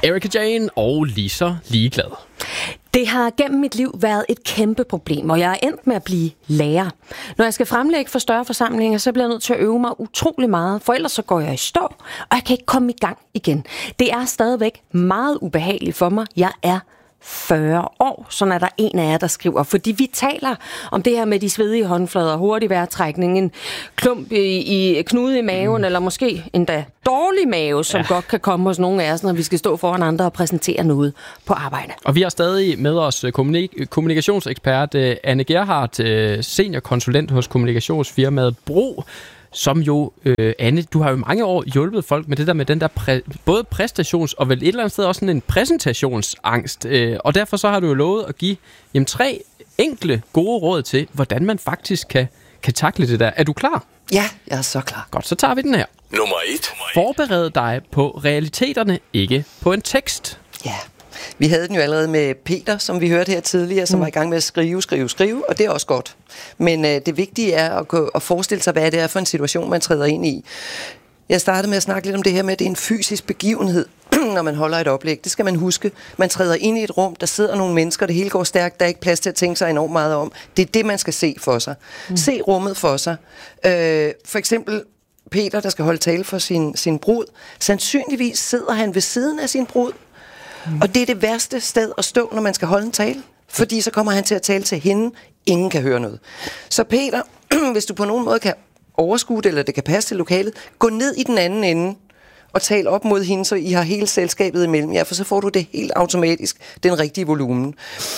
Erika Jane og lige så ligeglad. Det har gennem mit liv været et kæmpe problem, og jeg er endt med at blive lærer. Når jeg skal fremlægge for større forsamlinger, så bliver jeg nødt til at øve mig utrolig meget, for ellers så går jeg i stå, og jeg kan ikke komme i gang igen. Det er stadigvæk meget ubehageligt for mig. Jeg er 40 år, sådan er der en af jer, der skriver. Fordi vi taler om det her med de svedige håndflader, hurtig vejrtrækning, en klump i knude i maven, eller måske endda dårlig mave, som godt kan komme hos nogle af os, når vi skal stå foran andre og præsentere noget på arbejde. Og vi har stadig med os kommunikationsekspert Anne Gerhardt, seniorkonsulent hos kommunikationsfirmaet Bro, som jo, Anne, du har jo mange år hjulpet folk med det der med den der både præstations- og vel et eller andet sted også sådan en præsentationsangst. Og derfor så har du jo lovet at give 3 enkle gode råd til, hvordan man faktisk kan takle det der. Er du klar? Ja, jeg er så klar. Godt, så tager vi den her. Nummer 1. Forbered dig på realiteterne, ikke på en tekst. Ja. Vi havde den jo allerede med Peter, som vi hørte her tidligere, som var i gang med at skrive, og det er også godt. Men det vigtige er at forestille sig, hvad det er for en situation, man træder ind i. Jeg startede med at snakke lidt om det her med, at det er en fysisk begivenhed, når man holder et oplæg. Det skal man huske. Man træder ind i et rum, der sidder nogle mennesker, det hele går stærkt, der er ikke plads til at tænke sig enormt meget om. Det er det, man skal se for sig. Se rummet for sig. For eksempel Peter, der skal holde tale for sin brud. Sandsynligvis sidder han ved siden af sin brud. Og det er det værste sted at stå, når man skal holde en tale. Fordi så kommer han til at tale til hende. Ingen kan høre noget. Så Peter, hvis du på nogen måde kan overskue det, eller det kan passe til lokalet, gå ned i den anden ende og tal op mod hende, så I har hele selskabet imellem jer, for så får du det helt automatisk, den rigtige volumen.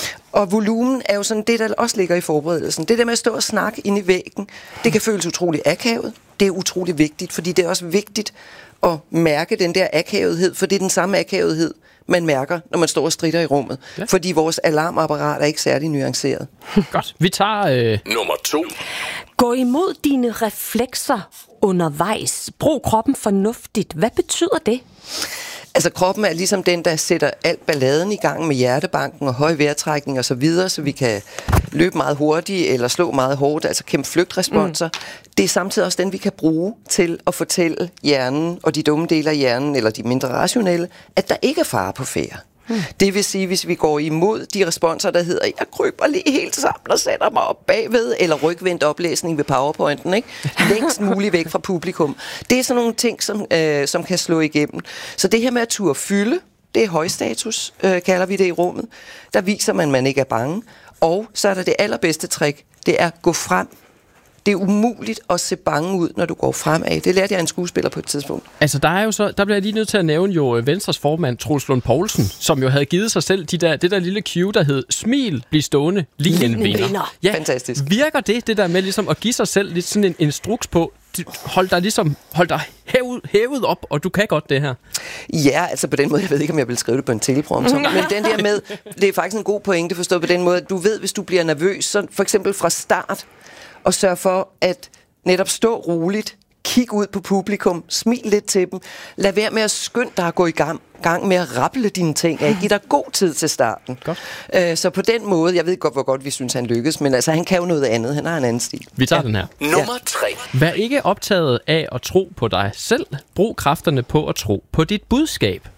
Og volumen er jo sådan det, der også ligger i forberedelsen. Det der med at stå og snakke ind i væggen, det kan føles utrolig akavet. Det er utrolig vigtigt, fordi det er også vigtigt at mærke den der akavethed, for det er den samme akavethed, man mærker, når man står og stritter i rummet. Ja. Fordi vores alarmapparat er ikke særlig nuanceret. Godt. Vi tager Nummer 2. Gå imod dine reflekser undervejs. Brug kroppen fornuftigt. Hvad betyder det? Altså kroppen er ligesom den, der sætter alt balladen i gang med hjertebanken og høj vejrtrækning og så videre, så vi kan løbe meget hurtigt eller slå meget hårdt, altså kæmpe flygtresponser. Det er samtidig også den, vi kan bruge til at fortælle hjernen og de dumme dele af hjernen, eller de mindre rationelle, at der ikke er fare på færde. Det vil sige, hvis vi går imod de responser, der hedder, jeg kryber lige helt sammen og sætter mig op bagved, eller rygvendt oplæsning ved PowerPointen, ikke? Længst muligt væk fra publikum. Det er sådan nogle ting, som kan slå igennem. Så det her med at turde fylde, det er højstatus, kalder vi det i rummet. Der viser man, at man ikke er bange. Og så er der det allerbedste trick, det er at gå frem. Det er umuligt at se bange ud, når du går fremad. Det lærte jeg en skuespiller på et tidspunkt. Altså, der bliver jeg lige nødt til at nævne jo Venstres formand, Troels Lund Poulsen, som jo havde givet sig selv det der lille cue, der hed smil, bliv stående, lignen vinder. Ja, fantastisk. Virker det der med ligesom at give sig selv lidt sådan en instruks på, hold dig hævet op, og du kan godt det her? Ja, altså på den måde, jeg ved ikke, om jeg vil skrive det på en teleprompter, men den der med, det er faktisk en god pointe forstået på den måde, at du ved, hvis du bliver nervøs, så for eksempel fra start, og sørge for at netop stå roligt, kig ud på publikum, smil lidt til dem, lad være med at skynde dig at gå i gang med at raple dine ting, give dig god tid til starten. Så på den måde, jeg ved godt, hvor godt vi synes, han lykkes, men altså, han kan jo noget andet, han har en anden stil. Vi tager den her. Nummer 3. Vær ikke optaget af at tro på dig selv. Brug kræfterne på at tro på dit budskab.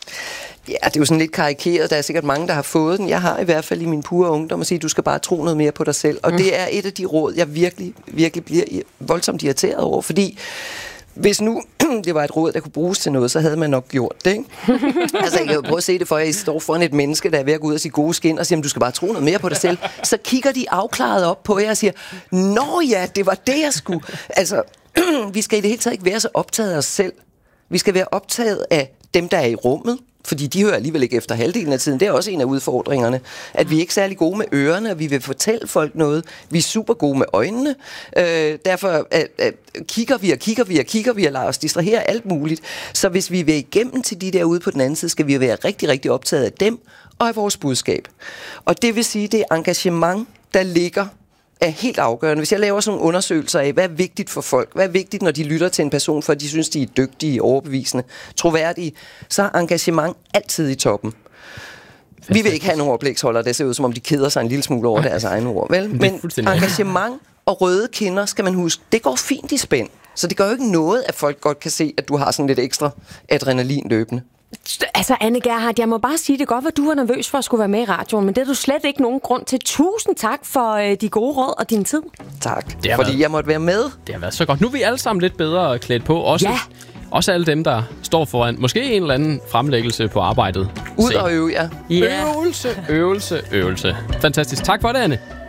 Ja, det er jo sådan lidt karikeret. Der er sikkert mange, der har fået den. Jeg har i hvert fald i min pure ungdom at sige, at du skal bare tro noget mere på dig selv. Og det er et af de råd, jeg virkelig, virkelig bliver voldsomt irriteret over. Fordi hvis nu det var et råd, der kunne bruges til noget, så havde man nok gjort det, ikke? Altså, jeg kan jo prøve at se det for, at I står foran et menneske, der er ved at gå ud af sit gode skin og siger, du skal bare tro noget mere på dig selv. Så kigger de afklaret op på jer og siger, nå ja, det var det, jeg skulle. Altså, vi skal i det hele taget ikke være så optaget af os selv. Vi skal være optaget af dem, der er i rummet. Fordi de hører alligevel ikke efter halvdelen af tiden. Det er også en af udfordringerne. At vi er ikke særlig gode med ørerne, og vi vil fortælle folk noget. Vi er super gode med øjnene. Derfor kigger vi og lader os distrahere alt muligt. Så hvis vi vil igennem til de der ude på den anden side, skal vi være rigtig, rigtig optaget af dem og af vores budskab. Og det vil sige, det er engagement, der ligger er helt afgørende. Hvis jeg laver sådan nogle undersøgelser af, hvad er vigtigt for folk, hvad er vigtigt, når de lytter til en person, for de synes, de er dygtige, overbevisende, troværdige, så er engagement altid i toppen. Vi vil ikke have nogle oplægsholdere, der ser ud, som om de keder sig en lille smule over deres egne ord, vel? Men engagement og røde kinder, skal man huske, det går fint i spænd. Så det gør jo ikke noget, at folk godt kan se, at du har sådan lidt ekstra adrenalin løbende. Altså, Anne Gerhardt, jeg må bare sige, det godt, at du var nervøs for at skulle være med i radioen, men det er du slet ikke nogen grund til. Tusind tak for de gode råd og din tid. Tak, fordi jeg måtte være med. Det har været så godt. Nu er vi alle sammen lidt bedre klædt på. Også alle dem, der står foran måske en eller anden fremlæggelse på arbejdet. Ud og øve, ja. Øvelse. Fantastisk. Tak for det, Anne.